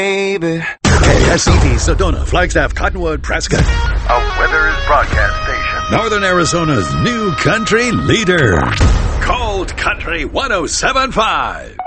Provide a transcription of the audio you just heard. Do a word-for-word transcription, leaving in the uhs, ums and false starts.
Baby. K S E V, Sedona, Flagstaff, Cottonwood, Prescott. A Weathers broadcast station. Northern Arizona's new country leader. Cold Country one oh seven point five.